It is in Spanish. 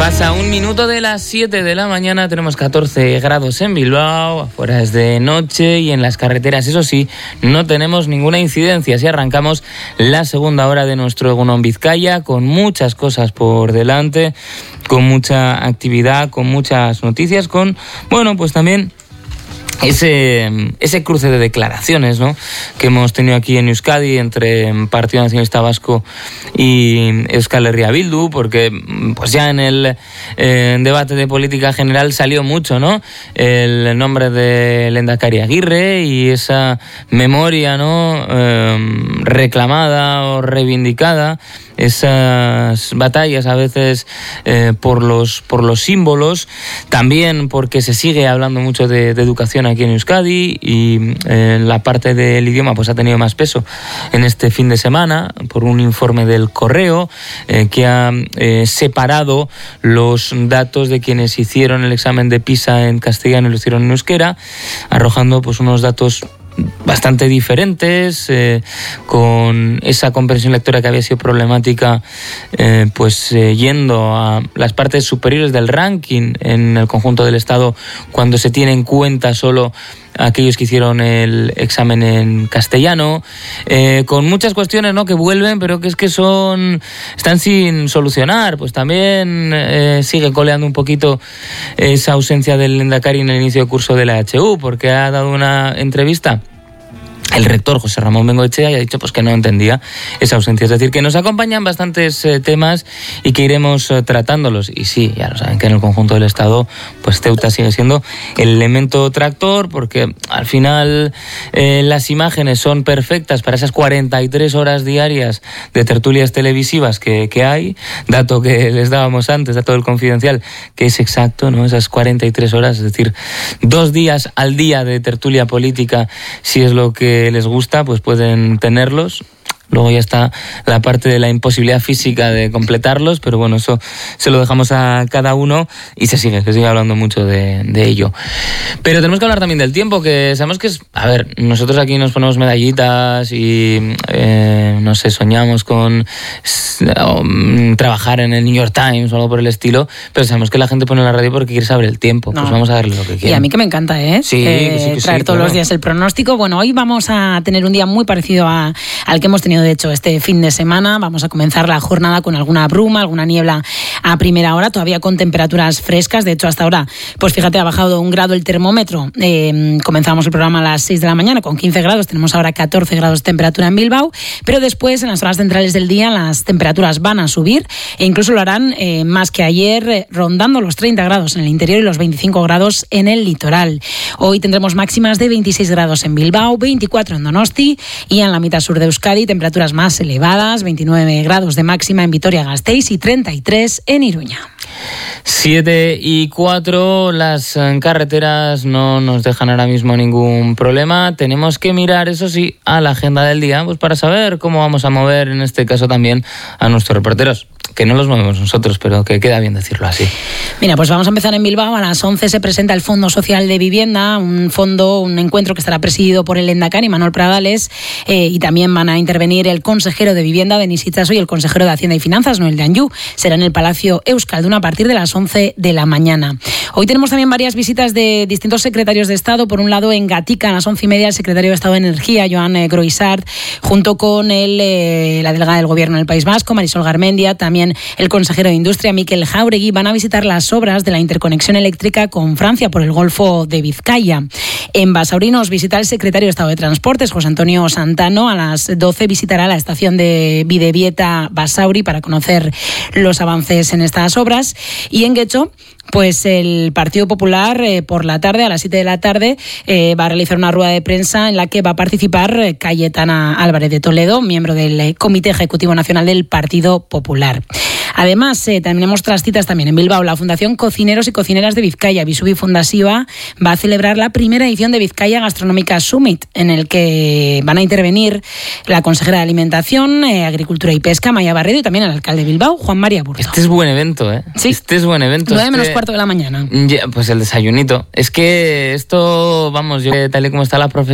Pasa un minuto de las 7 de la mañana, tenemos 14 grados en Bilbao, afuera es de noche y en las carreteras, eso sí, no tenemos ninguna incidencia. Así arrancamos la segunda hora de nuestro Egunon Vizcaya, con muchas cosas por delante, con mucha actividad, con muchas noticias, con, bueno, pues también ese cruce de declaraciones, ¿no?, que hemos tenido aquí en Euskadi entre Partido Nacionalista Vasco y Euskal Herria Bildu, porque pues ya en el debate de política general salió mucho, ¿no?, el nombre de Lehendakari Aguirre y esa memoria, ¿no?, reclamada o reivindicada, esas batallas a veces por los símbolos, también porque se sigue hablando mucho de educación aquí en Euskadi y la parte del idioma pues ha tenido más peso en este fin de semana por un informe del Correo que ha separado los datos de quienes hicieron el examen de PISA en castellano y lo hicieron en euskera, arrojando pues unos datos bastante diferentes, con esa comprensión lectora que había sido problemática, yendo a las partes superiores del ranking en el conjunto del Estado cuando se tiene en cuenta solo aquellos que hicieron el examen en castellano, con muchas cuestiones, ¿no?, que vuelven, pero que están sin solucionar. Pues también sigue coleando un poquito esa ausencia del Lehendakari en el inicio de curso de la HU, porque ha dado una entrevista el rector José Ramón Bengoechea y ha dicho pues que no entendía esa ausencia. Es decir, que nos acompañan bastantes temas y que iremos tratándolos. Y sí, ya lo saben que en el conjunto del Estado pues Ceuta sigue siendo el elemento tractor, porque al final las imágenes son perfectas para esas 43 horas diarias de tertulias televisivas que hay, dato que les dábamos antes, dato del Confidencial, que es exacto, ¿no?, esas 43 horas, es decir, 2 días al día de tertulia política, si es lo que les gusta, pues pueden tenerlos. Luego ya está la parte de la imposibilidad física de completarlos, pero bueno, eso se lo dejamos a cada uno y se sigue hablando mucho de ello. Pero tenemos que hablar también del tiempo, que sabemos que es... A ver, nosotros aquí nos ponemos medallitas y, no sé, soñamos con trabajar en el New York Times o algo por el estilo, pero sabemos que la gente pone la radio porque quiere saber el tiempo. No. Pues vamos a darle lo que quiera. Y a mí que me encanta, ¿eh? Sí, que traer todos los días el pronóstico. Bueno, hoy vamos a tener un día muy parecido al que hemos tenido de hecho este fin de semana. Vamos a comenzar la jornada con alguna bruma, alguna niebla a primera hora, todavía con temperaturas frescas. De hecho, hasta ahora, pues fíjate, ha bajado 1 grado el termómetro. Comenzamos el programa a las 6 de la mañana con 15 grados, tenemos ahora 14 grados de temperatura en Bilbao, pero después en las horas centrales del día las temperaturas van a subir e incluso lo harán más que ayer, rondando los 30 grados en el interior y los 25 grados en el litoral. Hoy tendremos máximas de 26 grados en Bilbao, 24 en Donosti y en la mitad sur de Euskadi temperaturas más elevadas, 29 grados de máxima en Vitoria-Gasteiz y 33 en Iruña. 7:04, las carreteras no nos dejan ahora mismo ningún problema. Tenemos que mirar, eso sí, a la agenda del día, pues para saber cómo vamos a mover, en este caso también, a nuestros reporteros. Que no los movemos nosotros, pero que queda bien decirlo así. Mira, pues vamos a empezar en Bilbao. A las 11 se presenta el Fondo Social de Vivienda, un encuentro que estará presidido por el Lehendakari, Manuel Pradales, y también van a intervenir el consejero de Vivienda, Denis Itxaso, y el consejero de Hacienda y Finanzas, Noel de Anjou. Será en el Palacio Euskaldun a partir de las 11 de la mañana. Hoy tenemos también varias visitas de distintos secretarios de Estado. Por un lado, en Gatica, a las 11:30, el secretario de Estado de Energía, Joan Groisart, junto con la delegada del Gobierno del País Vasco, Marisol Garmendia, también el consejero de Industria, Mikel Jauregui, van a visitar las obras de la interconexión eléctrica con Francia por el Golfo de Vizcaya. En Basauri nos visita el secretario de Estado de Transportes, José Antonio Santano. A las 12 visitará la estación de Bidebieta Basauri para conocer los avances en estas obras. Y en Getxo, pues el Partido Popular por la tarde, a las 7 de la tarde, va a realizar una rueda de prensa en la que va a participar Cayetana Álvarez de Toledo, miembro del Comité Ejecutivo Nacional del Partido Popular. Además, tenemos otras citas también en Bilbao. La Fundación Cocineros y Cocineras de Vizcaya, Bisubi Fundasiva, va a celebrar la primera edición de Vizcaya Gastronómica Summit, en el que van a intervenir la consejera de Alimentación, Agricultura y Pesca, Maia Barredo, y también el alcalde de Bilbao, Juan María Burto. Este es buen evento, ¿eh? Sí. Este es buen evento. 9 menos cuarto de la mañana. Pues el desayunito. Es que esto, vamos, yo tal y como está la profesión,